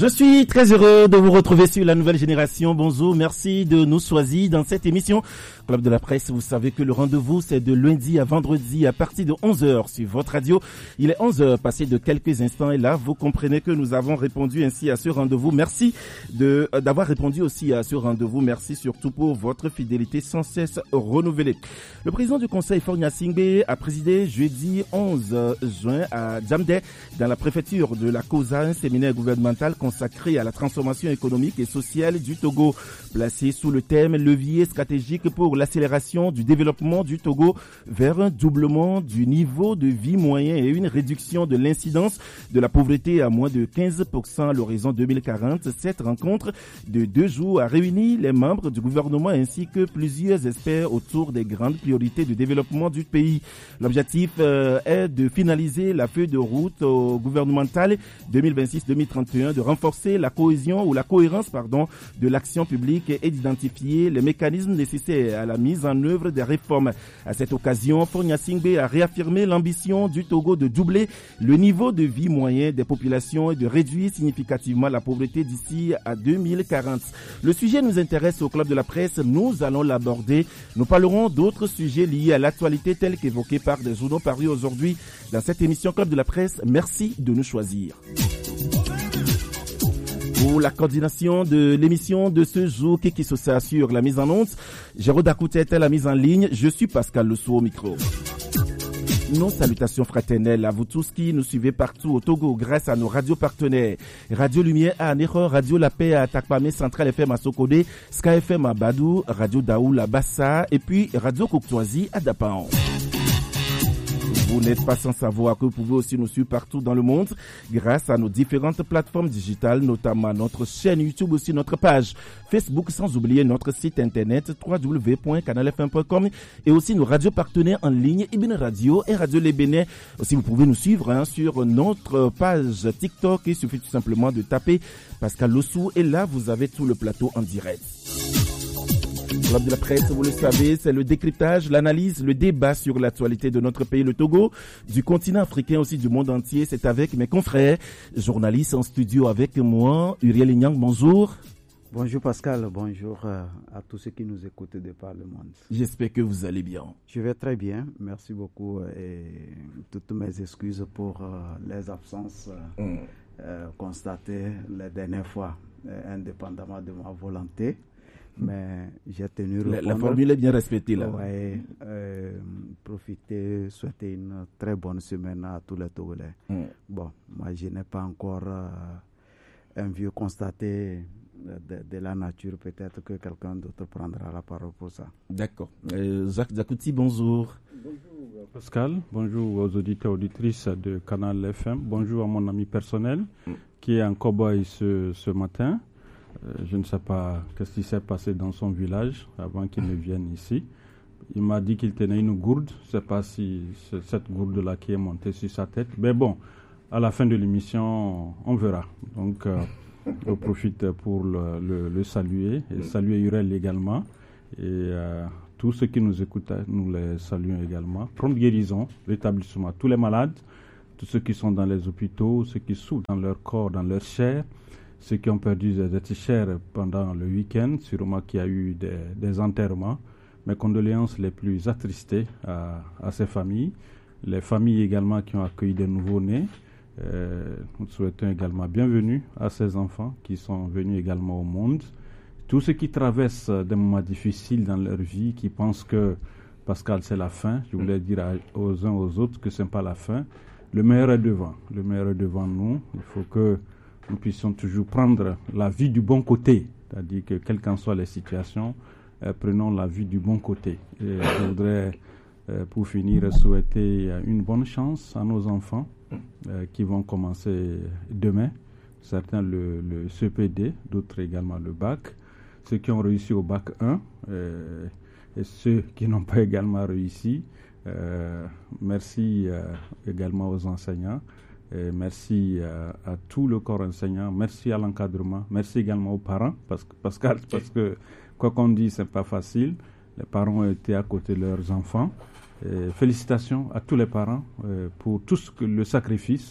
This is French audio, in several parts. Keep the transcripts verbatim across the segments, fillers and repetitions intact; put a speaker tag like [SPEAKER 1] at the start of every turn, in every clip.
[SPEAKER 1] Je suis très heureux de vous retrouver sur la nouvelle génération. Bonjour, merci de nous choisir dans cette émission. Club de la presse, vous savez que le rendez-vous, c'est de lundi à vendredi à partir de onze heures sur votre radio. Il est onze heures passé de quelques instants et là, vous comprenez que nous avons répondu ainsi à ce rendez-vous. Merci de d'avoir répondu aussi à ce rendez-vous. Merci surtout pour votre fidélité sans cesse renouvelée. Le président du conseil, Faure Gnassingbé, a présidé jeudi onze juin à Djamdé, dans la préfecture de la Kosa, un séminaire gouvernemental consacré à la transformation économique et sociale du Togo, placé sous le thème levier stratégique pour l'accélération du développement du Togo vers un doublement du niveau de vie moyen et une réduction de l'incidence de la pauvreté à moins de quinze pour cent à l'horizon deux mille quarante. Cette rencontre de deux jours a réuni les membres du gouvernement ainsi que plusieurs experts autour des grandes priorités de développement du pays. L'objectif euh, est de finaliser la feuille de route euh, gouvernementale deux mille vingt-six deux mille trente et un, de renforcer la cohésion ou la cohérence pardon, de l'action publique et d'identifier les mécanismes nécessaires à la mise en œuvre des réformes. À cette occasion, Faure Gnassingbé a réaffirmé l'ambition du Togo de doubler le niveau de vie moyen des populations et de réduire significativement la pauvreté d'ici à deux mille quarante. Le sujet nous intéresse au Club de la presse, nous allons l'aborder. Nous parlerons d'autres sujets liés à l'actualité tels qu'évoqués par des journaux parus aujourd'hui dans cette émission Club de la presse. Merci de nous choisir. Pour la coordination de l'émission de ce jour, qui se s'assure la mise en onde, Jérôme Dakoutet la mise en ligne, je suis Pascal Lessou au micro. Nos salutations fraternelles à vous tous qui nous suivez partout au Togo grâce à nos radios partenaires. Radio Lumière à Anéro, Radio La Paix à Takpamé, Central F M à Sokodé, Sky F M à Badou, Radio Daoul à Bassa et puis Radio Coctoisie à Dapan. Vous n'êtes pas sans savoir que vous pouvez aussi nous suivre partout dans le monde grâce à nos différentes plateformes digitales, notamment notre chaîne YouTube, aussi notre page Facebook, sans oublier notre site internet w w w point canal f m point com et aussi nos radios partenaires en ligne, Ibn Radio et Radio Les Bénin. Aussi, vous pouvez nous suivre hein, sur notre page TikTok. Il suffit tout simplement de taper Pascal Lessou et là, vous avez tout le plateau en direct. Club de la presse, vous le savez, c'est le décryptage, l'analyse, le débat sur l'actualité de notre pays, le Togo, du continent africain aussi, du monde entier. C'est avec mes confrères, journalistes en studio avec moi, Uriel Inyang, bonjour.
[SPEAKER 2] Bonjour Pascal, bonjour à tous ceux qui nous écoutent de par le monde.
[SPEAKER 1] J'espère que vous allez bien.
[SPEAKER 2] Je vais très bien, merci beaucoup et toutes mes excuses pour les absences mm. euh, constatées la dernière fois, euh, indépendamment de ma volonté. Mais j'ai tenu
[SPEAKER 1] la, la formule est bien respectée là.
[SPEAKER 2] Ouais, euh, profiter, souhaiter une très bonne semaine à tous les Togolais. Mm. Bon, moi je n'ai pas encore euh, un vieux constaté de, de la nature. Peut-être que quelqu'un d'autre prendra la parole pour ça.
[SPEAKER 1] D'accord. Euh, Jacques Zakouti, bonjour.
[SPEAKER 3] Bonjour Pascal, bonjour aux auditeurs et auditrices de Canal F M. Bonjour à mon ami personnel mm. qui est en cobaye ce, ce matin. Euh, je ne sais pas qu'est-ce qui s'est passé dans son village avant qu'il ne vienne ici. Il m'a dit qu'il tenait une gourde. Je ne sais pas si c'est cette gourde-là qui est montée sur sa tête. Mais bon, à la fin de l'émission, on verra. Donc, euh, on profite pour le, le, le saluer et saluer Urel également. Et euh, tous ceux qui nous écoutent, nous les saluons également. Prompt guérison, rétablissement. Tous les malades, tous ceux qui sont dans les hôpitaux, ceux qui souffrent dans leur corps, dans leur chair, ceux qui ont perdu des êtres chers pendant le week-end, sûrement qu'il y a eu des, des enterrements. Mes condoléances les plus attristées à, à ces familles. Les familles également qui ont accueilli des nouveaux-nés. Euh, nous souhaitons également bienvenue à ces enfants qui sont venus également au monde. Tous ceux qui traversent des moments difficiles dans leur vie, qui pensent que, Pascal, c'est la fin. Je voulais dire à, aux uns aux autres que ce n'est pas la fin. Le meilleur est devant. Le meilleur est devant nous. Il faut que nous puissions toujours prendre la vie du bon côté, c'est-à-dire que quelles qu'en soient les situations, euh, prenons la vie du bon côté. Et je voudrais, euh, pour finir, souhaiter une bonne chance à nos enfants euh, qui vont commencer demain. Certains le, le C P D, d'autres également le bac. Ceux qui ont réussi au bac un euh, et ceux qui n'ont pas également réussi. Euh, merci euh, également aux enseignants. Et merci euh, à tout le corps enseignant, merci à l'encadrement, merci également aux parents, parce que, parce que, parce que quoi qu'on dise, ce n'est pas facile. Les parents ont été à côté de leurs enfants. Et félicitations à tous les parents euh, pour tout ce que, le sacrifice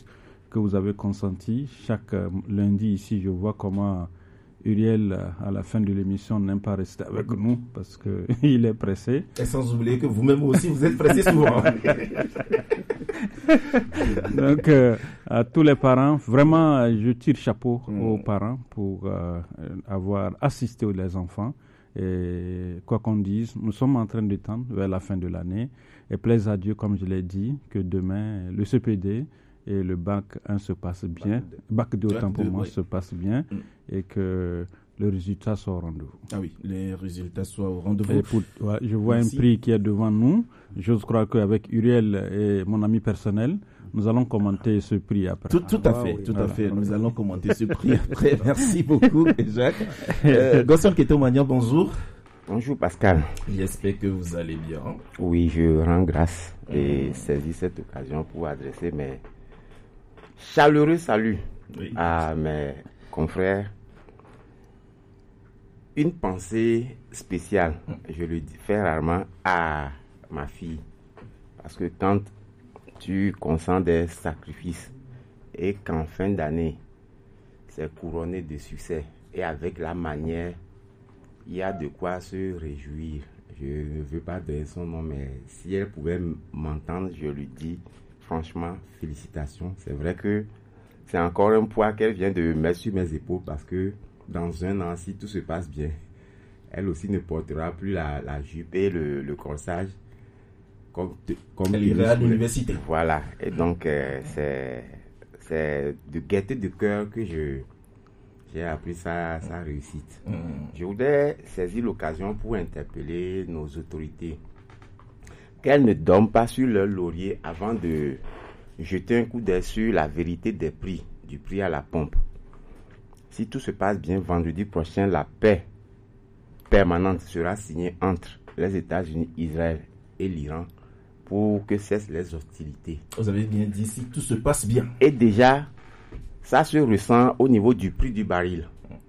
[SPEAKER 3] que vous avez consenti. Chaque euh, lundi ici, je vois comment Uriel, à la fin de l'émission, n'aime pas rester avec nous parce qu'il est pressé.
[SPEAKER 1] Et sans oublier que vous-même aussi, vous êtes pressé souvent.
[SPEAKER 3] Donc, euh, à tous les parents, vraiment, je tire chapeau mmh. aux parents pour euh, avoir assisté les enfants. Et quoi qu'on dise, nous sommes en train de tendre vers la fin de l'année. Et plaise à Dieu, comme je l'ai dit, que demain, le C P D et le bac un se passent bien, bac deux autant pour moi, oui. se passe bien, mm. et que le résultat soit au rendez-vous.
[SPEAKER 1] Ah oui, les résultats soient au rendez-vous.
[SPEAKER 3] Pour, ouais, je vois
[SPEAKER 1] Merci.
[SPEAKER 3] un prix qui est devant nous. J'ose croire qu'avec Uriel et mon ami personnel, nous allons commenter ce prix après.
[SPEAKER 1] Tout, tout à fait, ah, oui, tout voilà. à fait. Nous allons commenter ce prix après. Merci beaucoup, Jacques. Euh, Gonçalo Ketomagnan, bonjour.
[SPEAKER 4] Bonjour Pascal.
[SPEAKER 1] J'espère que vous allez bien.
[SPEAKER 4] Oui, je rends grâce et mmh. saisis cette occasion pour adresser mes chaleureux saluts oui. à mes confrères. Une pensée spéciale, mmh. je le fais rarement à ma fille. Parce que quand tu consens des sacrifices et qu'en fin d'année, c'est couronné de succès et avec la manière, il y a de quoi se réjouir. Je ne veux pas donner son nom, mais si elle pouvait m'entendre, je lui dis franchement, félicitations. C'est vrai que c'est encore un poids qu'elle vient de mettre sur mes épaules parce que dans un an, si tout se passe bien, elle aussi ne portera plus la, la jupe et le, le corsage comme, comme
[SPEAKER 1] elle ira à l'université.
[SPEAKER 4] Voilà. Et donc, euh, c'est, c'est de gaieté de cœur que je... j'ai appris sa, sa réussite. Mmh. Je voudrais saisir l'occasion pour interpeller nos autorités. Qu'elles ne dorment pas sur leur laurier avant de jeter un coup d'œil sur la vérité des prix, du prix à la pompe. Si tout se passe bien, vendredi prochain, la paix permanente sera signée entre les États-Unis, Israël et l'Iran pour que cessent les hostilités.
[SPEAKER 1] Vous avez bien dit, si tout se passe bien.
[SPEAKER 4] Et déjà, ça se ressent au niveau du prix du baril.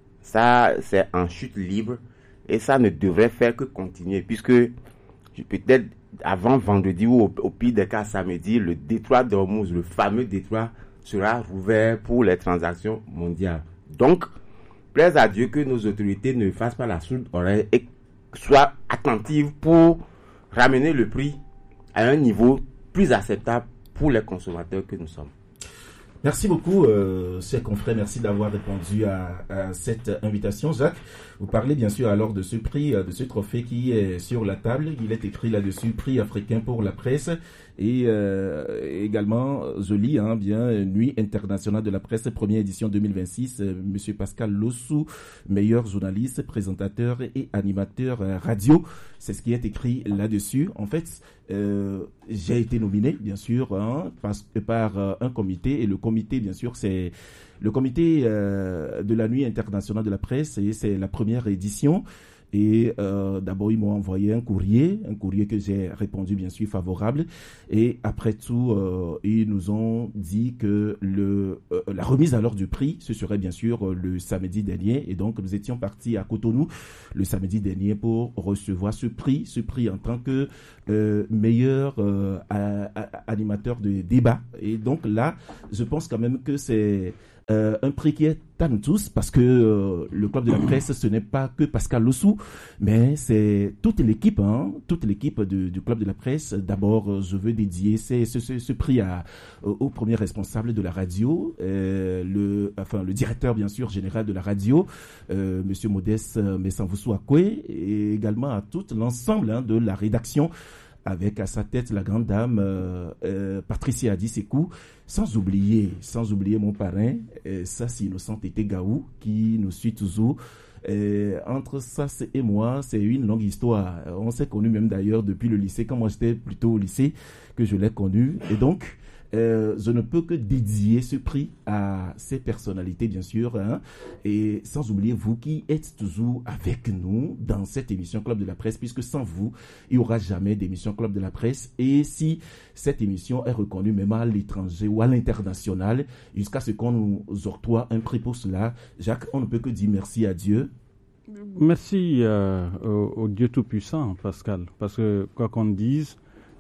[SPEAKER 4] Ça, c'est en chute libre et ça ne devrait faire que continuer puisque peut-être avant vendredi ou au, au pire des cas samedi, le détroit d'Ormuz, le fameux détroit, sera rouvert pour les transactions mondiales. Donc, plaise à Dieu que nos autorités ne fassent pas la sourde oreille et soient attentives pour ramener le prix à un niveau plus acceptable pour les consommateurs que nous sommes.
[SPEAKER 1] Merci beaucoup, euh, chers confrères. Merci d'avoir répondu à, à cette invitation. Jacques, vous parlez bien sûr alors de ce prix, de ce trophée qui est sur la table. Il est écrit là-dessus, prix africain pour la presse. Et euh, également, je lis hein, bien, Nuit internationale de la presse, première édition deux mille vingt-six. Euh, Monsieur Pascal Lossou, meilleur journaliste, présentateur et animateur euh, radio. C'est ce qui est écrit là-dessus. En fait, euh, j'ai été nominé, bien sûr, hein, par, par euh, un comité. Et le comité, bien sûr, c'est le comité euh, de la Nuit internationale de la presse. Et c'est la première édition. Et euh, d'abord, ils m'ont envoyé un courrier, un courrier que j'ai répondu bien sûr favorable. Et après tout, euh, ils nous ont dit que le euh, la remise à l'ordre du prix, ce serait bien sûr euh, le samedi dernier. Et donc, nous étions partis à Cotonou le samedi dernier pour recevoir ce prix, ce prix en tant que euh, meilleur euh, a, a, animateur de débat. Et donc là, je pense quand même que c'est Euh, un prix qui est à nous tous parce que euh, le club de la presse, ce n'est pas que Pascal Lossou, mais c'est toute l'équipe, hein, toute l'équipe de, du club de la presse. D'abord, euh, je veux dédier ce, ce, ce, ce prix à, au, au premier responsable de la radio, euh, le, enfin le directeur bien sûr général de la radio, euh, Monsieur Modeste Messanvoussou Akwe, et également à tout l'ensemble hein, de la rédaction, avec à sa tête la grande dame euh, euh, Patricia Adisekou, sans oublier, sans oublier mon parrain, euh, Sassi Innocent Tété Gaou, qui nous suit toujours. Euh, entre Sass et moi, c'est une longue histoire. On s'est connus même d'ailleurs depuis le lycée, quand moi j'étais plutôt au lycée, que je l'ai connu. Et donc, Euh, je ne peux que dédier ce prix à ces personnalités, bien sûr, hein, et sans oublier vous qui êtes toujours avec nous dans cette émission Club de la Presse, puisque sans vous, il n'y aura jamais d'émission Club de la Presse. Et si cette émission est reconnue même à l'étranger ou à l'international, jusqu'à ce qu'on nous octroie un prix pour cela, Jacques, on ne peut que dire merci à Dieu.
[SPEAKER 3] Merci euh, au, au Dieu Tout-Puissant, Pascal, parce que quoi qu'on dise,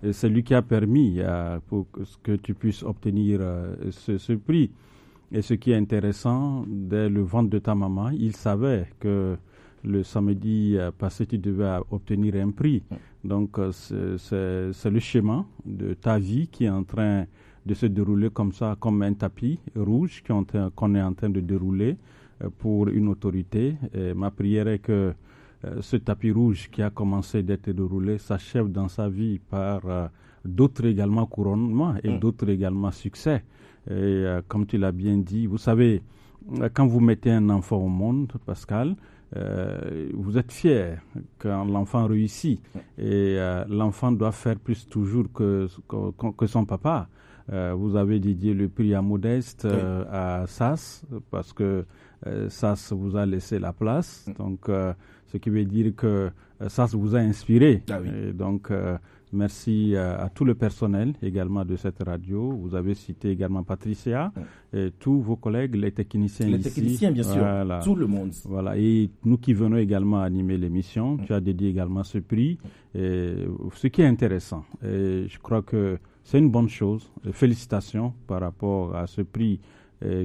[SPEAKER 3] Et c'est lui qui a permis euh, pour que tu puisses obtenir euh, ce, ce prix. Et ce qui est intéressant, dès le ventre de ta maman, il savait que le samedi passé, tu devais obtenir un prix. Donc, c'est, c'est, c'est le schéma de ta vie qui est en train de se dérouler comme ça, comme un tapis rouge qu'on, qu'on est en train de dérouler pour une autorité. Et ma prière est que euh, ce tapis rouge qui a commencé d'être déroulé s'achève dans sa vie par euh, d'autres également couronnements et mmh. d'autres également succès. Et euh, comme tu l'as bien dit, vous savez, quand vous mettez un enfant au monde, Pascal, euh, vous êtes fier quand l'enfant réussit. Et euh, l'enfant doit faire plus toujours que, que, que son papa. Euh, vous avez dédié le prix à Modeste, euh, oui. à Sas, parce que euh, Sas vous a laissé la place. Donc, euh, ce qui veut dire que euh, Sas vous a inspiré. Ah oui. Et donc, euh, merci à, à tout le personnel également de cette radio. Vous avez cité également Patricia oui. et tous vos collègues, les techniciens
[SPEAKER 1] les
[SPEAKER 3] ici.
[SPEAKER 1] Les techniciens, bien
[SPEAKER 3] voilà.
[SPEAKER 1] sûr, tout le monde.
[SPEAKER 3] Voilà, et nous qui venons également animer l'émission, oui. tu as dédié également ce prix, et, ce qui est intéressant. Et je crois que c'est une bonne chose. Et félicitations par rapport à ce prix eh,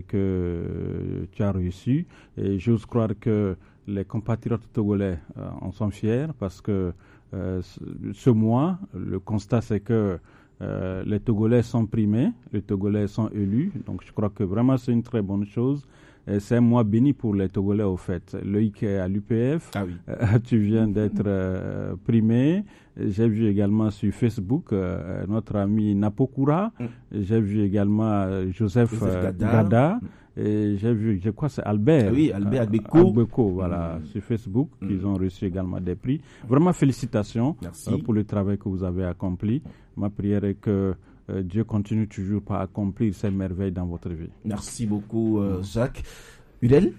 [SPEAKER 3] que tu as reçu. Et j'ose croire que les compatriotes togolais euh, en sont fiers parce que euh, ce mois, le constat c'est que euh, les Togolais sont primés, les Togolais sont élus. Donc je crois que vraiment c'est une très bonne chose. Et c'est un mois béni pour les Togolais au fait. Loïc est à l'U P F,
[SPEAKER 1] ah oui.
[SPEAKER 3] euh, tu viens d'être euh, primé. J'ai vu également sur Facebook euh, notre ami Napokura. Mm. J'ai vu également euh, Joseph, Joseph euh, Gada. Gada. Mm. Et j'ai vu, je crois que c'est Albert.
[SPEAKER 1] Ah oui, Albert Agbeko.
[SPEAKER 3] Euh, Agbeko, voilà, mm. sur Facebook. Mm. Ils ont reçu également des prix. Vraiment félicitations euh, pour le travail que vous avez accompli. Ma prière est que euh, Dieu continue toujours par accomplir ces merveilles dans votre vie.
[SPEAKER 1] Merci beaucoup, euh, Jacques. Udel?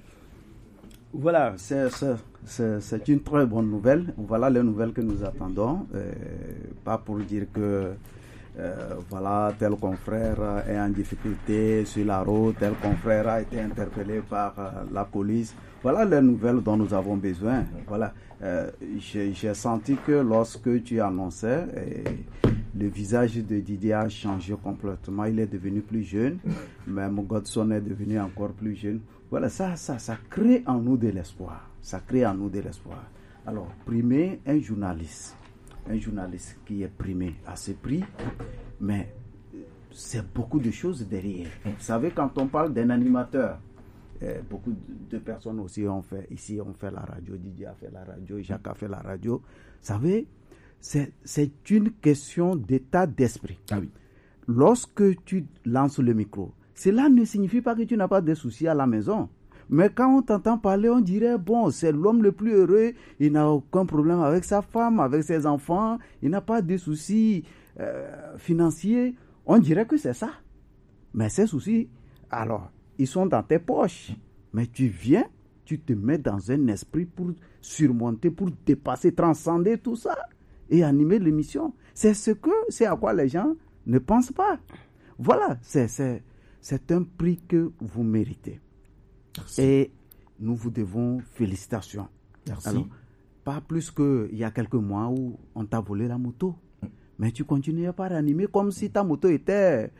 [SPEAKER 2] Voilà, c'est, c'est, c'est, c'est une très bonne nouvelle. Voilà les nouvelles que nous attendons. Euh, pas pour dire que euh, voilà, tel confrère est en difficulté sur la route, tel confrère a été interpellé par euh, la police. Voilà les nouvelles dont nous avons besoin. Voilà, euh, j'ai, j'ai senti que lorsque tu annonçais, euh, le visage de Didier a changé complètement. Il est devenu plus jeune. Même Godson est devenu encore plus jeune. Voilà, ça, ça, ça crée en nous de l'espoir. Ça crée en nous de l'espoir. Alors, primer un journaliste, un journaliste qui est primé à ce prix, mais c'est beaucoup de choses derrière. Vous savez, quand on parle d'un animateur, eh, beaucoup de personnes aussi ont fait, ici on fait la radio, Didier a fait la radio, Jacques a fait la radio. Vous savez, c'est, c'est une question d'état d'esprit.
[SPEAKER 1] Ah oui.
[SPEAKER 2] Lorsque tu lances le micro, cela ne signifie pas que tu n'as pas de soucis à la maison. Mais quand on t'entend parler, on dirait, bon, c'est l'homme le plus heureux, il n'a aucun problème avec sa femme, avec ses enfants, il n'a pas de soucis euh, financiers. On dirait que c'est ça. Mais ces soucis, alors, ils sont dans tes poches. Mais tu viens, tu te mets dans un esprit pour surmonter, pour dépasser, transcender tout ça et animer l'émission. C'est ce que, c'est à quoi les gens ne pensent pas. Voilà, c'est... c'est C'est un prix que vous méritez. Merci. Et nous vous devons félicitations.
[SPEAKER 1] Merci.
[SPEAKER 2] Alors, pas plus qu'il y a quelques mois où on t'a volé la moto. Mm. Mais tu continuais par animer comme si ta moto était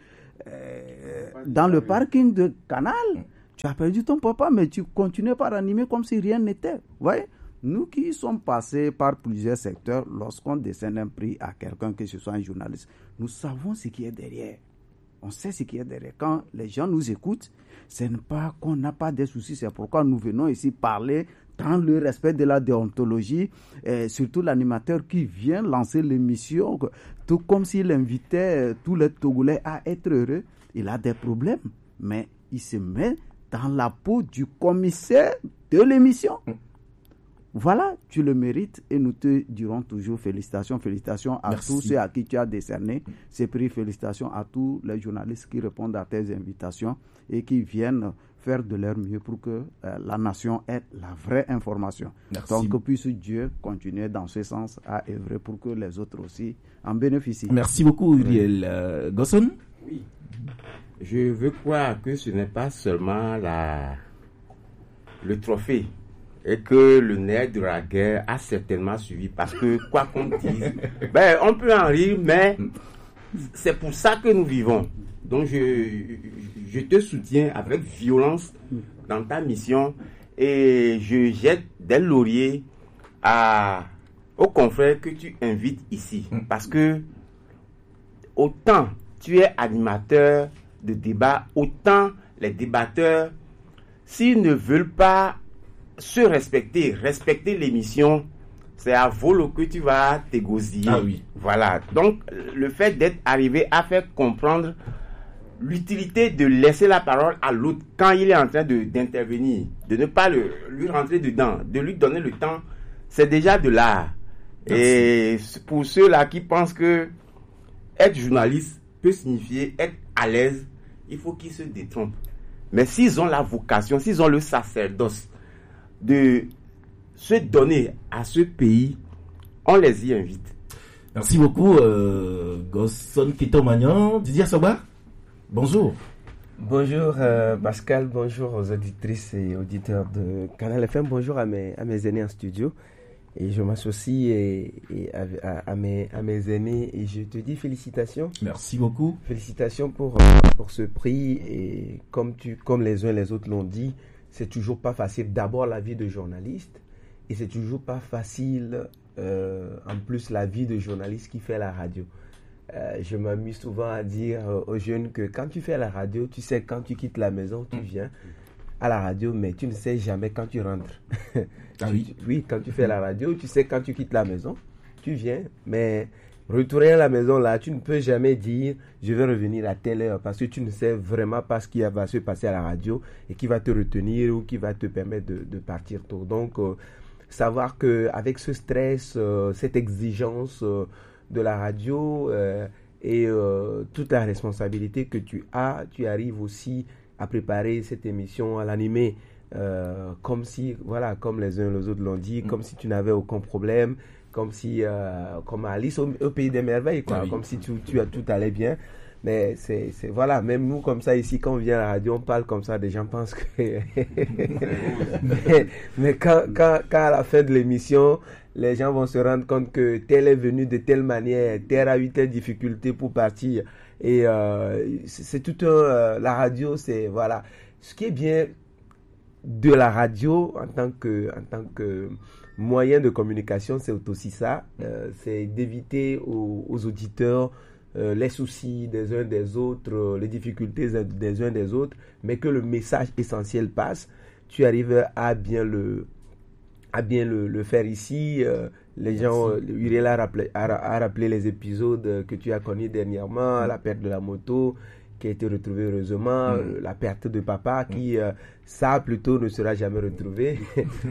[SPEAKER 2] euh, dans le parking de Canal. Mm. Tu as perdu ton papa, mais tu continuais par animer comme si rien n'était. Vous voyez, nous qui sommes passés par plusieurs secteurs, lorsqu'on décerne un prix à quelqu'un, que ce soit un journaliste, nous savons ce qui est derrière. On sait ce qui est derrière. Quand les gens nous écoutent, ce n'est pas qu'on n'a pas de soucis. C'est pourquoi nous venons ici parler dans le respect de la déontologie, et surtout l'animateur qui vient lancer l'émission, tout comme s'il invitait tous les Togolais à être heureux. Il a des problèmes, mais il se met dans la peau du commissaire de l'émission. Voilà, tu le mérites et nous te dirons toujours félicitations, félicitations à Merci. Tous ceux à qui tu as décerné ces prix, félicitations à tous les journalistes qui répondent à tes invitations et qui viennent faire de leur mieux pour que euh, la nation ait la vraie information. Merci. Donc que puisse Dieu continuer dans ce sens à œuvrer pour que les autres aussi en bénéficient.
[SPEAKER 1] Merci beaucoup Uriel. Euh, Gosson?
[SPEAKER 4] Oui, je veux croire que ce n'est pas seulement la... le trophée et que le nerf de la guerre a certainement suivi. Parce que, quoi qu'on dise, ben, on peut en rire, mais c'est pour ça que nous vivons. Donc, je, je te soutiens avec violence dans ta mission et je jette des lauriers à, aux confrères que tu invites ici. Parce que, autant tu es animateur de débat, autant les débatteurs, s'ils ne veulent pas se respecter, respecter l'émission, c'est à volo que tu vas t'égosiller.
[SPEAKER 1] Ah oui.
[SPEAKER 4] Voilà. Donc, le fait d'être arrivé à faire comprendre l'utilité de laisser la parole à l'autre quand il est en train de, d'intervenir, de ne pas le, lui rentrer dedans, de lui donner le temps, c'est déjà de l'art. Merci. Et pour ceux-là qui pensent que être journaliste peut signifier être à l'aise, il faut qu'ils se détrompent. Mais s'ils ont la vocation, s'ils ont le sacerdoce de se donner à ce pays, on les y invite.
[SPEAKER 1] Merci beaucoup, euh, Gosson Kitomagnan. Didier Soba, bonjour.
[SPEAKER 5] Bonjour euh, Pascal, bonjour aux auditrices et auditeurs de Canal F M, bonjour à mes, à mes aînés en studio. Et je m'associe et, et à, à, à, mes, à mes aînés et je te dis félicitations.
[SPEAKER 1] Merci beaucoup.
[SPEAKER 5] Félicitations pour, pour ce prix. Et comme, tu, comme les uns et les autres l'ont dit, c'est toujours pas facile. D'abord la vie de journaliste et c'est toujours pas facile euh, en plus la vie de journaliste qui fait la radio. Euh, je m'amuse souvent à dire aux jeunes que quand tu fais la radio, tu sais quand tu quittes la maison, tu viens à la radio, mais tu ne sais jamais quand tu rentres.
[SPEAKER 1] Ah oui.
[SPEAKER 5] Oui, quand tu fais la radio, tu sais quand tu quittes la maison, tu viens, mais retourner à la maison là, tu ne peux jamais dire je vais revenir à telle heure parce que tu ne sais vraiment pas ce qui va se passer à la radio et qui va te retenir ou qui va te permettre de, de partir tôt. Donc, euh, savoir qu'avec ce stress, euh, cette exigence euh, de la radio euh, et euh, toute la responsabilité que tu as, tu arrives aussi à préparer cette émission, à l'animer euh, comme si, voilà, comme les uns et les autres l'ont dit, mm. comme si tu n'avais aucun problème, comme si, euh, comme Alice au, au pays des merveilles, quoi, ah oui. comme si tu, tu, tout allait bien. Mais c'est, c'est, voilà, même nous comme ça ici, quand on vient à la radio, on parle comme ça, des gens pensent que... mais mais quand, quand, quand à la fin de l'émission, les gens vont se rendre compte que tel est venu de telle manière, tel a eu telle difficulté pour partir. Et euh, c'est, c'est tout un... Euh, la radio, c'est... Voilà. Ce qui est bien de la radio en tant que, en tant que moyen de communication, c'est aussi ça. Euh, c'est d'éviter aux, aux auditeurs euh, les soucis des uns des autres, euh, les difficultés des uns des autres, mais que le message essentiel passe. Tu arrives à bien le, à bien le, le faire ici. Euh, les Merci. gens, Uriel a rappelé, a, a rappelé les épisodes que tu as connus dernièrement, mmh. la perte de la moto qui a été retrouvée heureusement, mmh. euh, la perte de papa mmh. qui, euh, ça plutôt ne sera jamais retrouvé.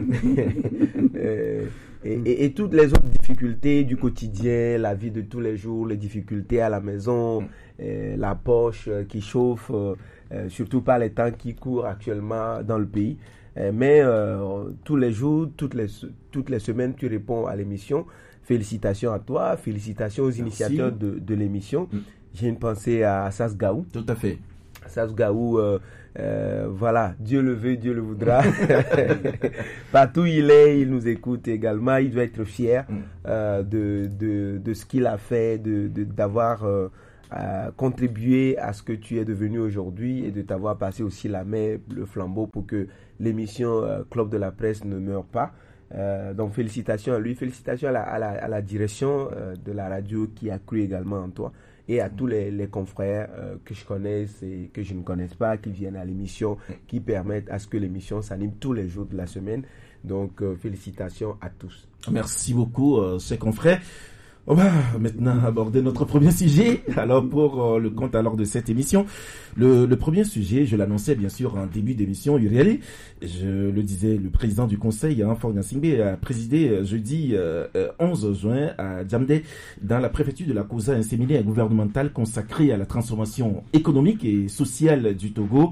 [SPEAKER 5] euh, et, et, et toutes les autres difficultés du quotidien, la vie de tous les jours, les difficultés à la maison, mmh. euh, la poche euh, qui chauffe, euh, euh, surtout par les temps qui courent actuellement dans le pays. Euh, mais euh, tous les jours, toutes les, toutes les semaines, tu réponds à l'émission. Félicitations à toi, félicitations aux Merci. initiateurs de, de l'émission. Mmh. J'ai une pensée à Sas Gaou.
[SPEAKER 1] Tout à fait.
[SPEAKER 5] Sas Gaou, euh, euh, voilà, Dieu le veut, Dieu le voudra. Partout où il est, il nous écoute également. Il doit être fier mm. euh, de, de, de ce qu'il a fait, de, de, d'avoir euh, euh, contribué à ce que tu es devenu aujourd'hui et de t'avoir passé aussi la main, le flambeau pour que l'émission euh, Club de la Presse ne meure pas. Euh, donc félicitations à lui, félicitations à la, à la, à la direction euh, de la radio qui a cru également en toi. Et à tous les, les confrères euh, que je connaisse et que je ne connaisse pas, qui viennent à l'émission, qui permettent à ce que l'émission s'anime tous les jours de la semaine. Donc, euh, félicitations à tous.
[SPEAKER 1] Merci beaucoup, euh, chers confrères. On va maintenant aborder notre premier sujet. Alors, pour euh, le compte alors de cette émission, le, le premier sujet, je l'annonçais bien sûr en début d'émission, Uriel. Je le disais, le président du conseil, hein, Faure Gnassingbé, a présidé jeudi euh, onze juin à Djamdé, dans la préfecture de la Kosa, un séminaire gouvernemental consacré à la transformation économique et sociale du Togo.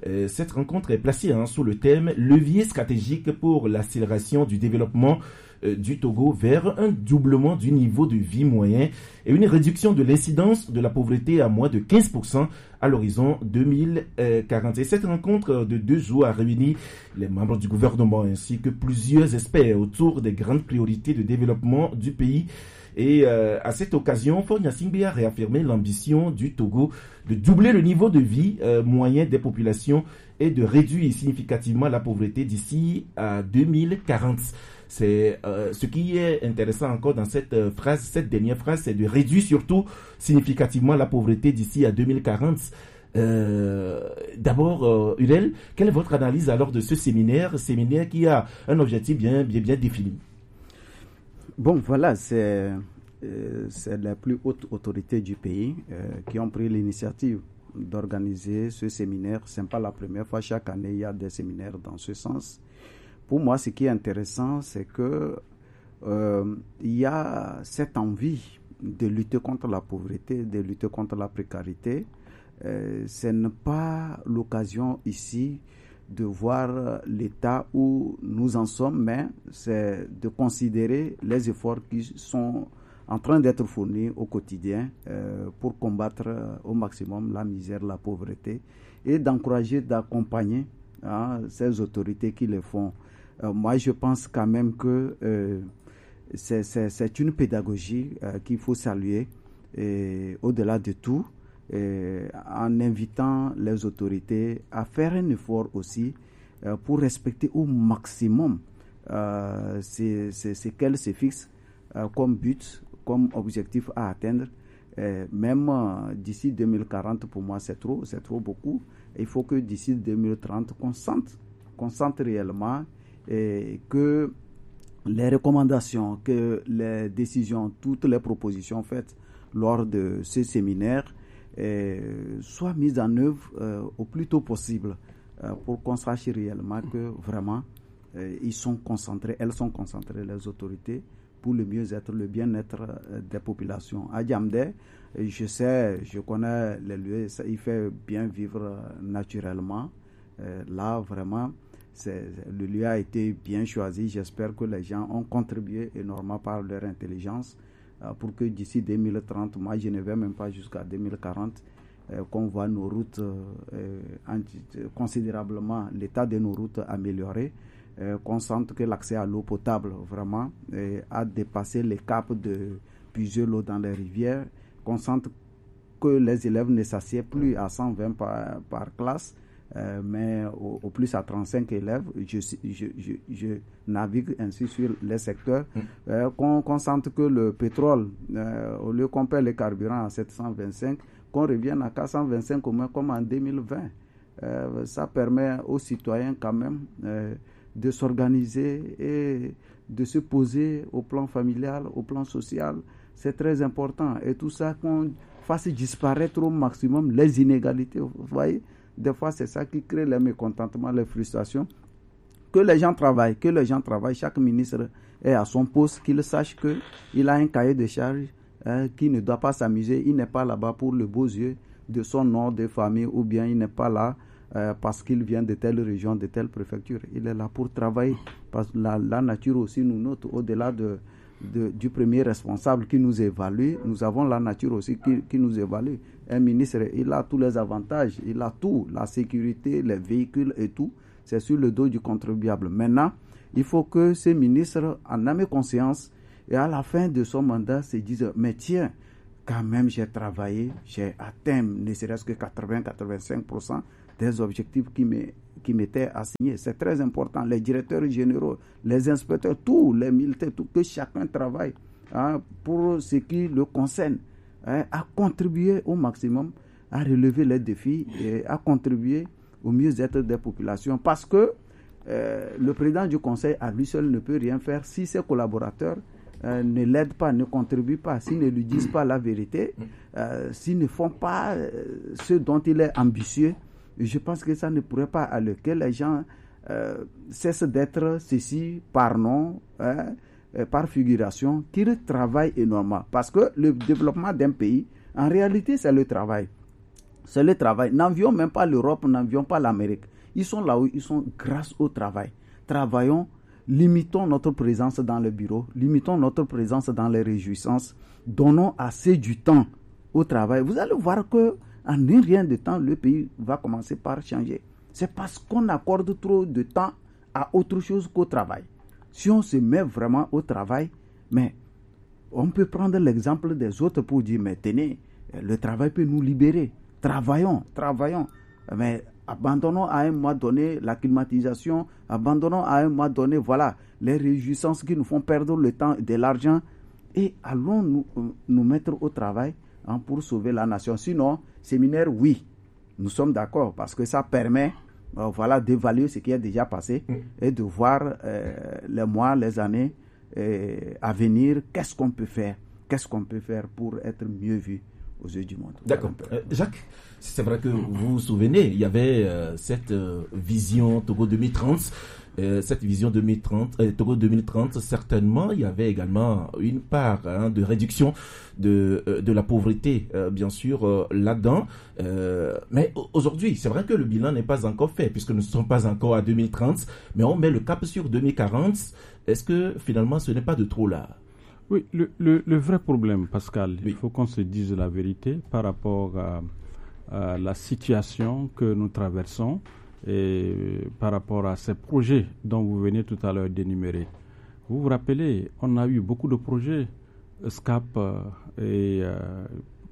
[SPEAKER 1] Euh, cette rencontre est placée hein, sous le thème « Levier stratégique pour l'accélération du développement euh, du Togo vers un doublement du niveau de vie moyen et une réduction de l'incidence de la pauvreté à moins de quinze pour cent à l'horizon deux mille quarante. Et cette rencontre de deux jours a réuni les membres du gouvernement ainsi que plusieurs experts autour des grandes priorités de développement du pays. Et euh, à cette occasion, Faure Gnassingbé a réaffirmé l'ambition du Togo de doubler le niveau de vie euh, moyen des populations et de réduire significativement la pauvreté d'ici à deux mille quarante. C'est euh, ce qui est intéressant encore dans cette euh, phrase, cette dernière phrase, c'est de réduire surtout significativement la pauvreté d'ici à deux mille quarante. Euh, d'abord, euh, Hurel, quelle est votre analyse alors de ce séminaire, séminaire qui a un objectif bien, bien, bien défini?
[SPEAKER 2] Bon, voilà, c'est, euh, c'est les plus hautes autorités du pays euh, qui ont pris l'initiative d'organiser ce séminaire. Ce n'est pas la première fois, chaque année il y a des séminaires dans ce sens. Pour moi, ce qui est intéressant, c'est que euh, il y a cette envie de lutter contre la pauvreté, de lutter contre la précarité. Euh, ce n'est pas l'occasion ici de voir l'état où nous en sommes, mais c'est de considérer les efforts qui sont en train d'être fournis au quotidien euh, pour combattre euh, au maximum la misère, la pauvreté et d'encourager, d'accompagner hein, ces autorités qui le font. Euh, moi, je pense quand même que euh, c'est, c'est, c'est une pédagogie euh, qu'il faut saluer et au-delà de tout, et en invitant les autorités à faire un effort aussi euh, pour respecter au maximum euh, ce, ce, ce qu'elles se fixent euh, comme but, comme objectif à atteindre. Et même euh, d'ici deux mille quarante, pour moi, c'est trop, c'est trop beaucoup. Il faut que d'ici deux mille trente, qu'on sente, qu'on sente réellement et que les recommandations, que les décisions, toutes les propositions faites lors de ce séminaire Euh, soit mise en œuvre euh, au plus tôt possible euh, pour qu'on sache réellement que vraiment euh, ils sont concentrés, elles sont concentrées, les autorités, pour le mieux-être, le bien-être euh, des populations. À Diamdé, je sais, je connais les lieux, ça, il fait bien vivre euh, naturellement. Euh, là, vraiment, c'est, le lieu a été bien choisi. J'espère que les gens ont contribué énormément par leur intelligence pour que d'ici deux mille trente, moi je ne vais même pas jusqu'à deux mille quarante, euh, qu'on voit nos routes euh, anti- considérablement, l'état de nos routes amélioré, euh, qu'on sente que l'accès à l'eau potable vraiment euh, a dépassé les caps de puiser l'eau dans les rivières, qu'on sente que les élèves ne s'assiedent plus à cent vingt par, par classe, Euh, mais au, au plus à trente-cinq élèves, je, je, je, je navigue ainsi sur les secteurs, mmh. euh, qu'on, qu'on sente que le pétrole, euh, au lieu qu'on paie les carburants à sept cent vingt-cinq, qu'on revienne à quatre cent vingt-cinq au moins comme en deux mille vingt. Euh, ça permet aux citoyens quand même euh, de s'organiser et de se poser au plan familial, au plan social. C'est très important. Et tout ça, qu'on fasse disparaître au maximum les inégalités, vous voyez. Des fois, c'est ça qui crée le mécontentement, les frustrations. Que les gens travaillent, que les gens travaillent. Chaque ministre est à son poste, qu'il sache qu'il a un cahier de charge, hein, qu'il ne doit pas s'amuser. Il n'est pas là-bas pour le beau yeux de son nom de famille, ou bien il n'est pas là euh, parce qu'il vient de telle région, de telle préfecture. Il est là pour travailler. Parce que la, la nature aussi nous note au-delà de, de, du premier responsable qui nous évalue. Nous avons la nature aussi qui, qui nous évalue. Un ministre, il a tous les avantages, il a tout, la sécurité, les véhicules et tout. C'est sur le dos du contribuable. Maintenant, il faut que ces ministres en aient conscience et à la fin de son mandat se disent, mais tiens, quand même j'ai travaillé, j'ai atteint ne serait-ce que quatre-vingts à quatre-vingt-cinq pour cent des objectifs qui, me, qui m'étaient assignés. C'est très important. Les directeurs généraux, les inspecteurs, tous les militaires, tout, que chacun travaille hein, pour ce qui le concerne. À contribuer au maximum à relever les défis et à contribuer au mieux-être des populations. Parce que euh, le président du conseil à lui seul ne peut rien faire si ses collaborateurs euh, ne l'aident pas, ne contribuent pas, s'ils ne lui disent pas la vérité, euh, s'ils ne font pas euh, ce dont il est ambitieux. Je pense que ça ne pourrait pas aller. Que les gens euh, cessent d'être ceci par nom, hein, par figuration, qu'ils travaillent énormément. Parce que le développement d'un pays, en réalité, c'est le travail. C'est le travail. N'envions même pas l'Europe, n'envions pas l'Amérique. Ils sont là où ils sont grâce au travail. Travaillons, limitons notre présence dans le bureau, limitons notre présence dans les réjouissances, donnons assez du temps au travail. Vous allez voir que en un rien de temps, le pays va commencer par changer. C'est parce qu'on accorde trop de temps à autre chose qu'au travail. Si on se met vraiment au travail, mais on peut prendre l'exemple des autres pour dire, mais tenez, le travail peut nous libérer. Travaillons, travaillons. Mais abandonnons à un mois donné la climatisation, abandonnons à un mois donné, voilà, les réjouissances qui nous font perdre le temps et de l'argent, et allons nous, nous mettre au travail hein, pour sauver la nation. Sinon, séminaire, oui, nous sommes d'accord, parce que ça permet euh, voilà, d'évaluer ce qui est déjà passé mmh. et de voir euh, les mois, les années euh, à venir, qu'est-ce qu'on peut faire, qu'est-ce qu'on peut faire pour être mieux vu aux yeux du monde.
[SPEAKER 1] D'accord. Euh, Jacques, c'est vrai que vous vous souvenez, il y avait euh, cette euh, vision Togo deux mille trente. Euh, cette vision deux mille trente, euh, Togo deux mille trente, certainement, il y avait également une part hein, de réduction de, euh, de la pauvreté, euh, bien sûr, euh, là-dedans. Euh, mais aujourd'hui, c'est vrai que le bilan n'est pas encore fait, puisque nous ne sommes pas encore à deux mille trente, mais on met le cap sur deux mille quarante. Est-ce que finalement, ce n'est pas de trop là?
[SPEAKER 3] Oui, le, le, le vrai problème, Pascal,
[SPEAKER 1] oui.
[SPEAKER 3] il faut qu'on se dise la vérité par rapport à, à la situation que nous traversons et par rapport à ces projets dont vous venez tout à l'heure d'énumérer. Vous vous rappelez, on a eu beaucoup de projets, S C A P euh, et euh,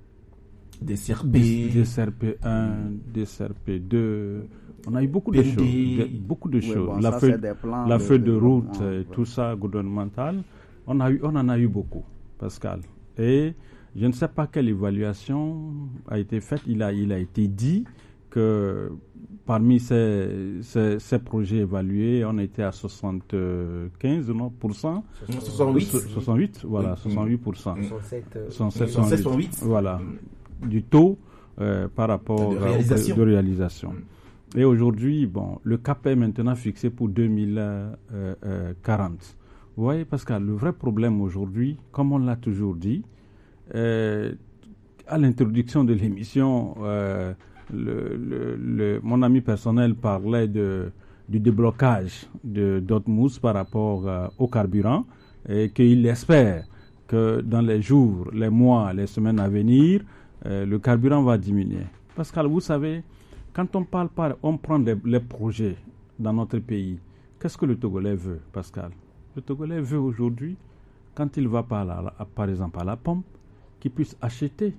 [SPEAKER 1] des C R P,
[SPEAKER 3] des C R P un, des C R P deux, on a eu beaucoup de choses, de, beaucoup de
[SPEAKER 2] oui,
[SPEAKER 3] choses.
[SPEAKER 2] Bon,
[SPEAKER 3] la
[SPEAKER 2] ça,
[SPEAKER 3] feuille,
[SPEAKER 2] plans,
[SPEAKER 3] la
[SPEAKER 2] de,
[SPEAKER 3] feuille de, de route,
[SPEAKER 2] de,
[SPEAKER 3] et
[SPEAKER 2] ouais.
[SPEAKER 3] tout ça gouvernemental, on a eu, on en a eu beaucoup, Pascal. Et je ne sais pas quelle évaluation a été faite. Il a, il a été dit que parmi ces, ces, ces projets évalués, on était à soixante-quinze non, pour cent.
[SPEAKER 1] soixante-huit
[SPEAKER 3] soixante-huit, voilà, soixante-huit pour cent.
[SPEAKER 5] soixante-sept,
[SPEAKER 3] soixante-sept, voilà, du taux euh, par rapport
[SPEAKER 1] de réalisation.
[SPEAKER 3] Euh, de réalisation. Et aujourd'hui, bon, le cap est maintenant fixé pour deux mille quarante. Vous voyez, Pascal, le vrai problème aujourd'hui, comme on l'a toujours dit, euh, à l'introduction de l'émission, euh, le, le, le, mon ami personnel parlait de, du déblocage de Dortmund par rapport euh, au carburant et qu'il espère que dans les jours, les mois, les semaines à venir, euh, le carburant va diminuer. Pascal, vous savez, quand on parle par, on prend des, les projets dans notre pays, qu'est-ce que le Togolais veut, Pascal? Le Togolais veut aujourd'hui, quand il va par, la, par exemple à la pompe, qu'il puisse acheter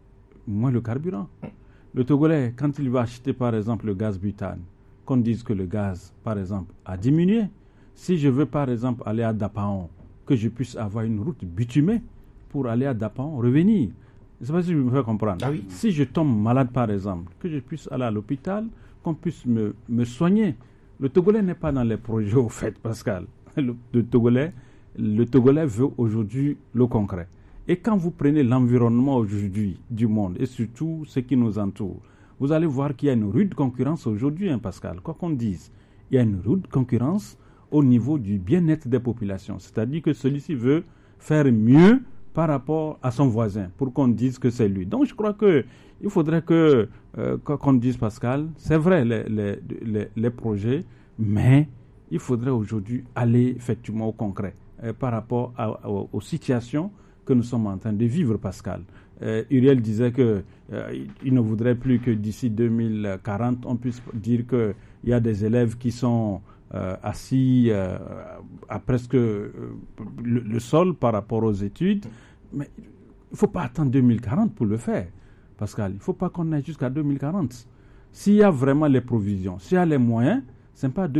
[SPEAKER 3] moins le carburant. Le Togolais, quand il va acheter par exemple le gaz butane, qu'on dise que le gaz, par exemple, a diminué. Si je veux par exemple aller à Dapaon, que je puisse avoir une route bitumée pour aller à Dapaon, revenir. Je ne sais pas si je me fais comprendre.
[SPEAKER 1] Ah oui.
[SPEAKER 3] Si je tombe malade par exemple, que je puisse aller à l'hôpital, qu'on puisse me, me soigner. Le Togolais n'est pas dans les projets au fait, Pascal. Le, le, Togolais, le Togolais veut aujourd'hui le concret. Et quand vous prenez l'environnement aujourd'hui du monde et surtout ce qui nous entoure, vous allez voir qu'il y a une rude concurrence aujourd'hui, hein, Pascal. Quoi qu'on dise, il y a une rude concurrence au niveau du bien-être des populations. C'est-à-dire que celui-ci veut faire mieux par rapport à son voisin pour qu'on dise que c'est lui. Donc je crois qu'il faudrait que, euh, qu'on dise, Pascal, c'est vrai les, les, les, les projets, mais il faudrait aujourd'hui aller effectivement au concret euh, par rapport à, à, aux situations que nous sommes en train de vivre, Pascal. Euh, Uriel disait qu'il euh, ne voudrait plus que d'ici deux mille quarante, on puisse dire qu'il y a des élèves qui sont euh, assis euh, à presque euh, le, le sol par rapport aux études. Mais il ne faut pas attendre deux mille quarante pour le faire, Pascal. Il ne faut pas qu'on aille jusqu'à deux mille quarante. S'il y a vraiment les provisions, s'il y a les moyens, ce n'est pas